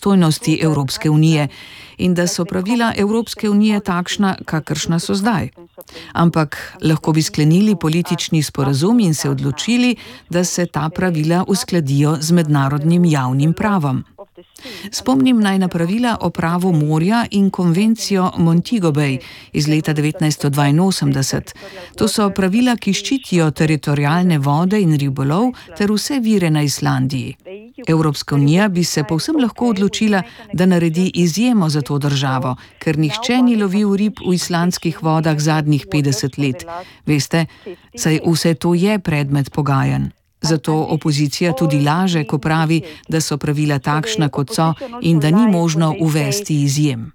pristojnosti Evropske unije in da so pravila Evropske unije takšna, kakršna so zdaj. Ampak lahko bi sklenili politični sporazum in se odločili, da se ta pravila uskladijo z mednarodnim javnim pravom. Spomnim naj na pravila o pravu morja in konvencijo Montego Bay iz leta 1982. To so pravila, ki ščitijo teritorialne vode in ribolov ter vse vire na Islandiji. Evropska unija bi se povsem lahko odločila, da naredi izjemo za to državo, ker nihče ni lovil rib v islandskih vodah zadnjih 50 let. Veste, saj vse to je predmet pogajanj. Zato opozicija tudi laže, ko pravi, da so pravila takšna, kot so in da ni možno uvesti izjem.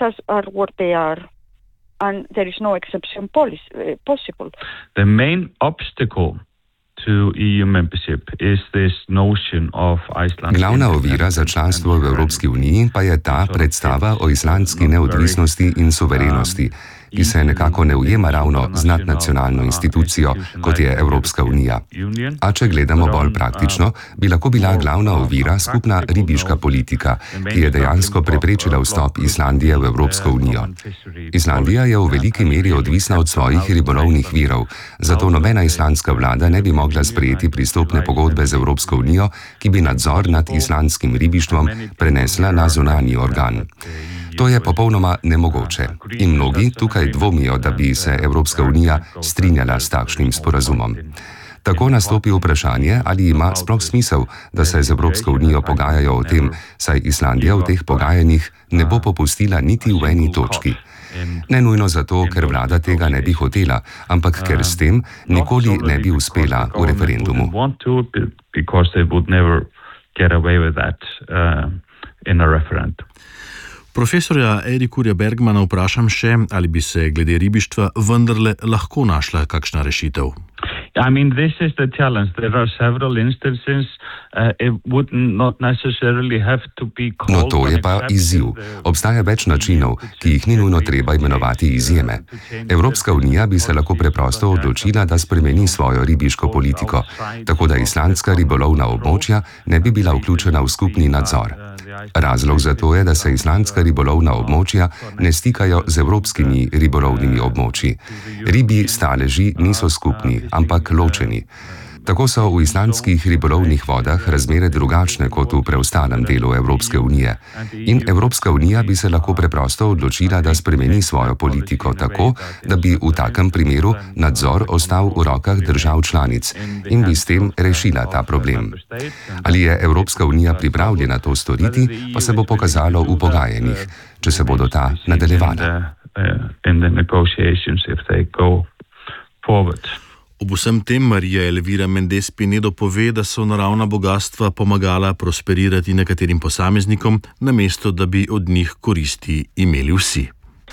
The main obstacle to EU membership is this notion of Iceland. Glavna ovira za članstvo v Evropski uniji pa je ta predstava o islandski neodvisnosti in suverenosti, ki se nekako ne ujema ravno z nadnacionalno institucijo, kot je Evropska unija. A če gledamo bolj praktično, bi lahko bila glavna ovira skupna ribiška politika, ki je dejansko preprečila vstop Islandije v Evropsko unijo. Islandija je v veliki meri odvisna od svojih ribolovnih virov, zato nobena islandska vlada ne bi mogla sprejeti pristopne pogodbe z Evropsko unijo, ki bi nadzor nad islandskim ribištvom prenesla na zunanji organ. To je popolnoma nemogoče in mnogi tukaj dvomijo, da bi se Evropska unija strinjala s takšnim sporazumom. Tako nastopi vprašanje, ali ima sploh smisel, da se z Evropsko unijo pogajajo o tem, saj Islandija v teh pogajanjih ne bo popustila niti v eni točki. Ne nujno zato, ker vlada tega ne bi hotela, ampak ker s tem nikoli ne bi uspela v referendumu. Profesorja Eirikurja Bergmana vprašam še, ali bi se glede ribištva vendarle lahko našla kakšna rešitev. I mean, this is the challenge. There are several instances. It would not necessarily have to be called. No, to je pa izziv. Obstaja več načinov, ki jih ni nujno treba imenovati izjeme. Evropska unija bi se lahko preprosto odločila, da spremeni svojo ribiško politiko, tako da islandska ribolovna območja ne bi bila vključena v skupni nadzor. Razlog za to je, da se islandska ribolovna območja ne stikajo z evropskimi ribolovnimi območji. Ribji staleži niso skupni, ampak ločeni. Tako so v islandskih ribolovnih vodah razmere drugačne kot v preostalem delu Evropske unije. In Evropska unija bi se lahko preprosto odločila, da spremeni svojo politiko tako, da bi v takem primeru nadzor ostal v rokah držav članic in bi s tem rešila ta problem. Ali je Evropska unija pripravljena to storiti, pa se bo pokazalo v pogajanjih, če se bodo ta nadaljevala. Ob vsem tem Marija Elvira Mendes Pinedo pove, da so naravna bogatstva pomagala prosperirati nekaterim posameznikom, namesto da bi od njih koristi imeli vsi.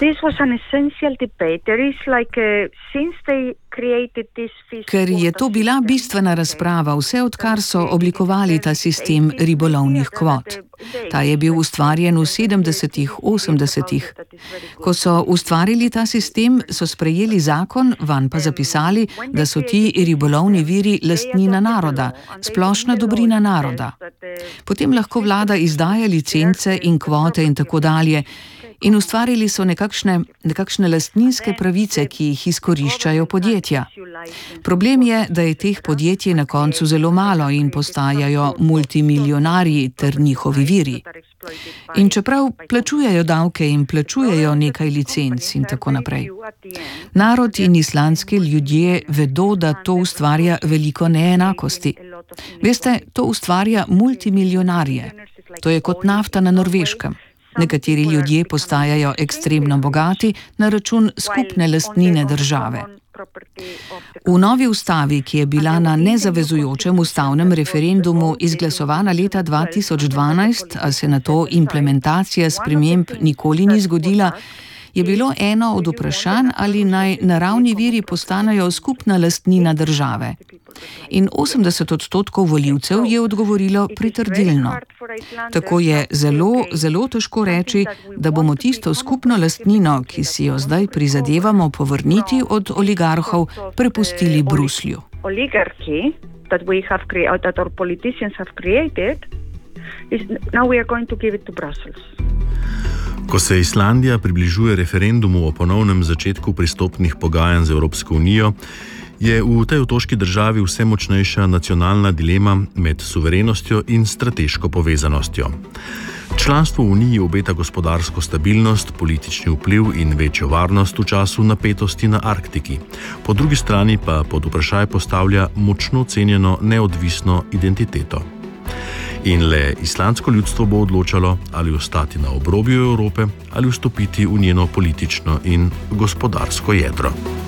Ker je to bila bistvena razprava, vse odkar so oblikovali ta sistem ribolovnih kvot. Ta je bil ustvarjen v 70-ih, 80-ih. Ko so ustvarili ta sistem, so sprejeli zakon, vanj pa zapisali, da so ti ribolovni viri lastnina naroda, splošna dobrina naroda. Potem lahko vlada izdaja licence in kvote in tako dalje. In ustvarili so nekakšne lastninske pravice, ki jih izkoriščajo podjetja. Problem je, da je teh podjetij na koncu zelo malo in postajajo multimilijonarji ter njihovi viri. In čeprav plačujejo davke in plačujejo nekaj licenc in tako naprej. Narod in islandski ljudje vedo, da to ustvarja veliko neenakosti. Veste, to ustvarja multimilijonarje. To je kot nafta na Norveškem. Nekateri ljudje postajajo ekstremno bogati na račun skupne lastnine države. V novi ustavi, ki je bila na nezavezujočem ustavnem referendumu izglasovana leta 2012, a se na to implementacija sprememb nikoli ni zgodila, je bilo eno od vprašanj, ali naj naravni viri postanejo skupna lastnina države. In 80% volivcev je odgovorilo pritrdilno. Tako je zelo težko reči, da bomo tisto skupno lastnino, ki si jo zdaj prizadevamo povrniti od oligarhov, prepustili Bruslju. Ko se Islandija približuje referendumu o ponovnem začetku pristopnih pogajanj z Evropsko unijo, je v tej otoški državi vse močnejša nacionalna dilema med suverenostjo in strateško povezanostjo. Članstvo v Uniji obeta gospodarsko stabilnost, politični vpliv in večjo varnost v času napetosti na Arktiki. Po drugi strani pa pod vprašaj postavlja močno cenjeno neodvisno identiteto. In le islandsko ljudstvo bo odločalo, ali ostati na obrobju Evrope ali vstopiti v njeno politično in gospodarsko jedro.